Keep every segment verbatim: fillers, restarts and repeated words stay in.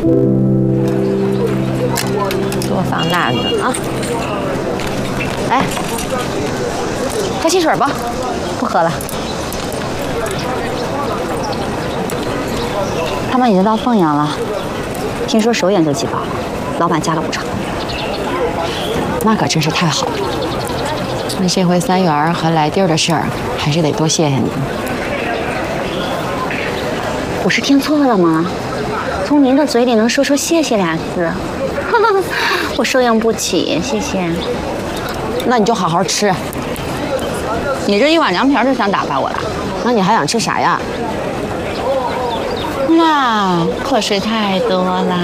多放辣子啊！哎，喝汽水吧，不喝了。他们已经到凤阳了，听说首演就起爆，老板加了补偿。那可真是太好了。那这回三元和来地儿的事儿，还是得多谢谢你。我是听错了吗？从您的嘴里能说出“谢谢”俩字，我受用不起，谢谢。那你就好好吃。你这一碗凉皮就想打发我了？那你还想吃啥呀？那口水太多啦。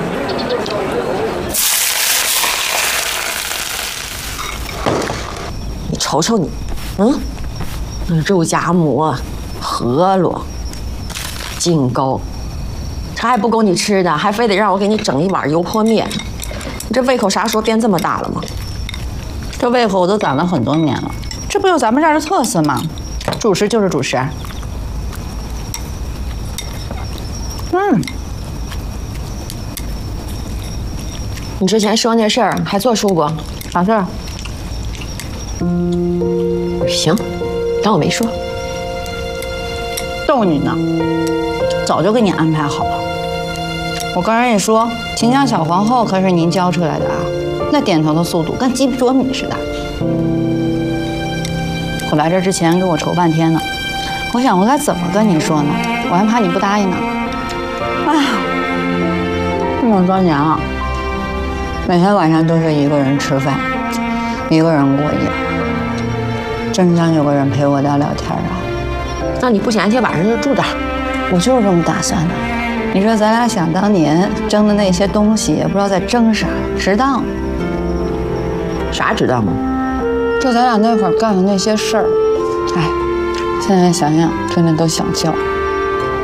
你瞅瞅你，嗯，那肉夹馍、饸饹、净糕，这还不够你吃的，还非得让我给你整一碗油泼面。你这胃口啥时候变这么大了吗？ 这胃口我都攒了很多年了，这不有咱们这儿的特色吗？主食就是主食。嗯， 你之前说那事儿还作数不？ 啥事儿？ 行，当我没说。 逗你呢，早就给你安排好了。我刚才一说，秦家小皇后可是您教出来的啊，那点头的速度跟鸡啄米似的。我来这之前跟我愁半天呢，我想我该怎么跟你说呢？我还怕你不答应呢。哎呀，这么多年了，每天晚上都是一个人吃饭，一个人过夜，真想有个人陪我聊聊天啊。 那你不嫌弃晚上就住这儿？ 我就是这么打算的。你说咱俩想当年争的那些东西，也不知道在争啥，值当？ 啥值当吗？ 就咱俩那会儿干的那些事儿，哎，现在想想真的都想笑。